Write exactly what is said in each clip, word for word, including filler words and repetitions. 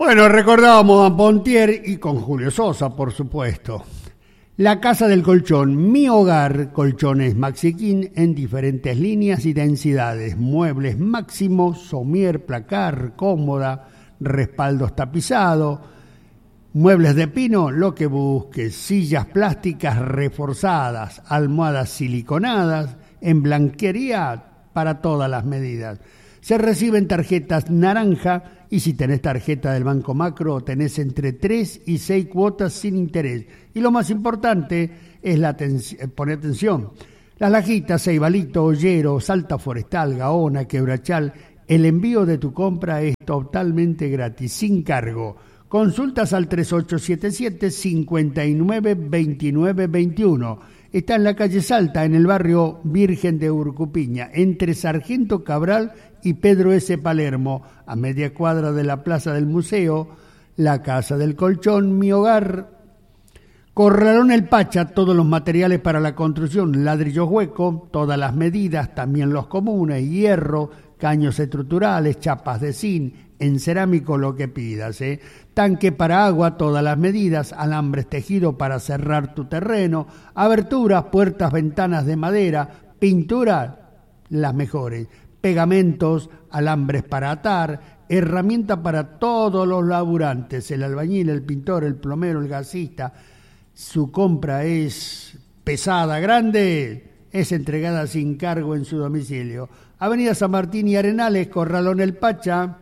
Bueno, recordábamos a Pontier y con Julio Sosa, por supuesto. La Casa del Colchón, Mi Hogar, colchones Maxiquín en diferentes líneas y densidades, muebles Máximo, somier, placar, cómoda, respaldos tapizados, muebles de pino, lo que busques, sillas plásticas reforzadas, almohadas siliconadas, en blanquería para todas las medidas. Se reciben tarjetas naranja y si tenés tarjeta del Banco Macro tenés entre tres y seis cuotas sin interés. Y lo más importante es la atención, poner atención. Las Lajitas, Ceibalito, Ollero, Salta Forestal, Gaona, Quebrachal, el envío de tu compra es totalmente gratis, sin cargo. Consultas al tres ocho siete siete, cinco nueve dos nueve dos uno. Está en la calle Salta, en el barrio Virgen de Urcupiña, entre Sargento Cabral y Pedro S. Palermo, a media cuadra de la Plaza del Museo. La Casa del Colchón, Mi Hogar. Corralón El Pacha, todos los materiales para la construcción, ladrillos hueco, todas las medidas, también los comunes, hierro, caños estructurales, chapas de zinc, en cerámico lo que pidas, ¿eh? Tanque para agua, todas las medidas, alambres tejido para cerrar tu terreno, aberturas, puertas, ventanas de madera, pintura, las mejores, pegamentos, alambres para atar, herramienta para todos los laburantes, el albañil, el pintor, el plomero, el gasista. Su compra es pesada, grande, es entregada sin cargo en su domicilio. Avenida San Martín y Arenales, Corralón El Pacha.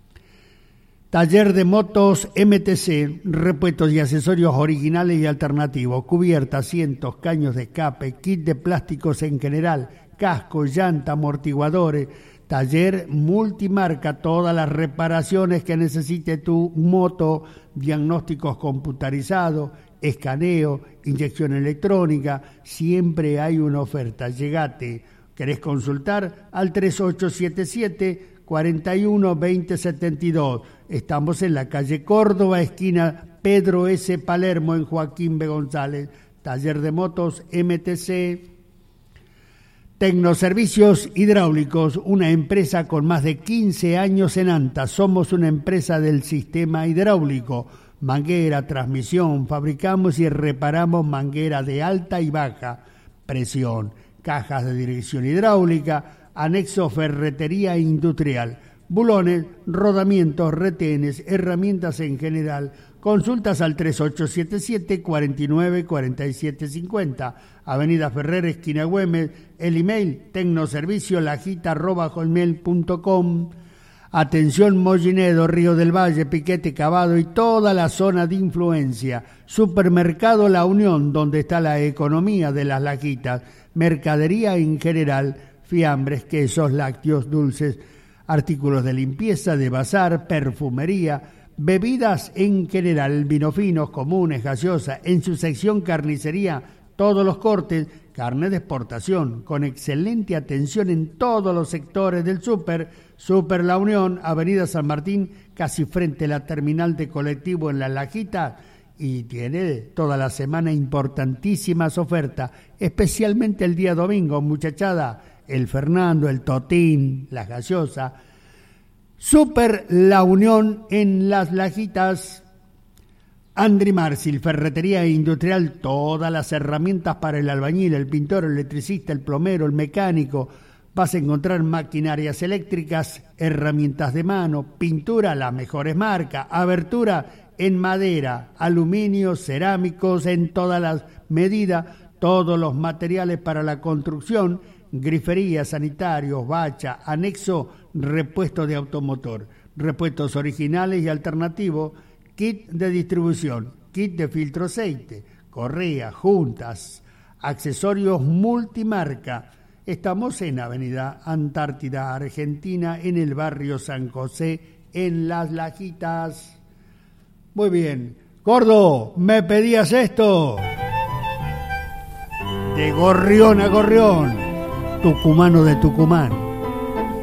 Taller de motos M T C, repuestos y accesorios originales y alternativos, cubiertas, asientos, caños de escape, kit de plásticos en general, casco, llanta, amortiguadores, taller multimarca, todas las reparaciones que necesite tu moto, diagnósticos computarizados, escaneo, inyección electrónica, siempre hay una oferta. Llegate, ¿querés consultar? Al tres ocho siete siete, cuatro uno dos cero siete dos. Estamos en la calle Córdoba, esquina Pedro S. Palermo, en Joaquín B. González. Taller de motos M T C. Tecnoservicios Hidráulicos, una empresa con más de quince años en Anta. Somos una empresa del sistema hidráulico. Manguera, transmisión, fabricamos y reparamos manguera de alta y baja presión, cajas de dirección hidráulica, anexo ferretería industrial, bulones, rodamientos, retenes, herramientas en general. Consultas al tres ocho siete siete, cuatro nueve, cuatro siete cinco cero, Avenida Ferrer, esquina Güemes, el email tecnoserviciolajita arroba hotmail punto com. Atención Mollinedo, Río del Valle, Piquete, Cavado y toda la zona de influencia. Supermercado La Unión, donde está la economía de las Lajitas. Mercadería en general, fiambres, quesos, lácteos, dulces, artículos de limpieza, de bazar, perfumería, bebidas en general, vino finos, comunes, gaseosa. En su sección carnicería, todos los cortes, carne de exportación, con excelente atención en todos los sectores del súper. Súper La Unión, Avenida San Martín, casi frente a la terminal de colectivo en La Lajita, y tiene toda la semana importantísimas ofertas, especialmente el día domingo, muchachada, el Fernando, el Totín, las gaseosas. Súper La Unión en Las Lajitas. Andri Marsil, ferretería industrial, todas las herramientas para el albañil, el pintor, el electricista, el plomero, el mecánico. Vas a encontrar maquinarias eléctricas, herramientas de mano, pintura, las mejores marcas, abertura en madera, aluminio, cerámicos en todas las medidas, todos los materiales para la construcción, grifería, sanitarios, bacha, anexo, repuesto de automotor, repuestos originales y alternativos, kit de distribución, kit de filtro aceite, correa, juntas, accesorios multimarca. Estamos en Avenida Antártida, Argentina, en el barrio San José, en Las Lajitas. Muy bien. Gordo, ¿me pedías esto? De gorrión a gorrión, tucumano de Tucumán.